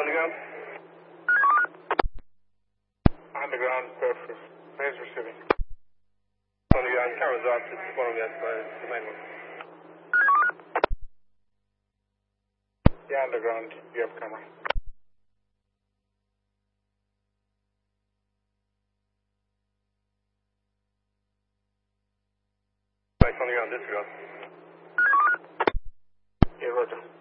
on the ground. On the ground, Bedford. Mains receiving. On the ground, cameras off, just one on the main one. Yeah, on the ground, you have camera. On the ground, disregard. Yeah, roger.